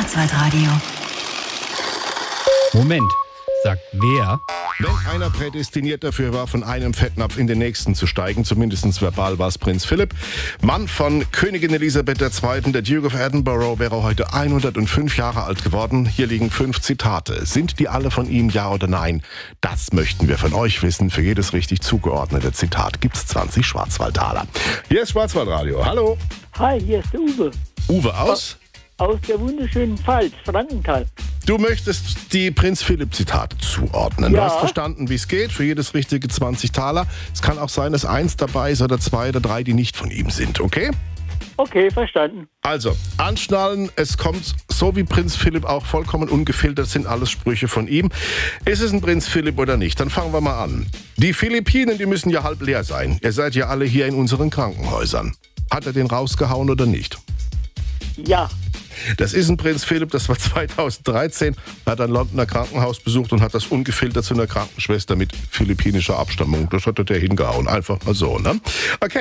Schwarzwaldradio. Moment, sagt wer? Wenn einer prädestiniert dafür war, von einem Fettnapf in den nächsten zu steigen, zumindest verbal war es Prinz Philipp. Mann von Königin Elisabeth II., der Duke of Edinburgh, wäre heute 105 Jahre alt geworden. Hier liegen 5 Zitate. Sind die alle von ihm, ja oder nein? Das möchten wir von euch wissen. Für jedes richtig zugeordnete Zitat gibt's 20 Schwarzwaldtaler. Hier ist Schwarzwaldradio. Hallo. Hi, hier ist der Uwe. Uwe aus? Aus der wunderschönen Pfalz, Frankenthal. Du möchtest die Prinz Philipp-Zitate zuordnen. Ja. Du hast verstanden, wie es geht. Für jedes richtige 20 Taler. Es kann auch sein, dass 1 dabei ist oder 2 oder 3, die nicht von ihm sind, okay? Okay, verstanden. Also, anschnallen, es kommt so wie Prinz Philipp auch vollkommen ungefiltert, sind alles Sprüche von ihm. Ist es ein Prinz Philipp oder nicht? Dann fangen wir mal an. Die Philippinen, die müssen ja halb leer sein. Ihr seid ja alle hier in unseren Krankenhäusern. Hat er den rausgehauen oder nicht? Ja. Das ist ein Prinz Philipp, das war 2013, hat ein Londoner Krankenhaus besucht und hat das ungefiltert zu einer Krankenschwester mit philippinischer Abstammung. Das hat er hingehauen, einfach mal so, ne? Okay.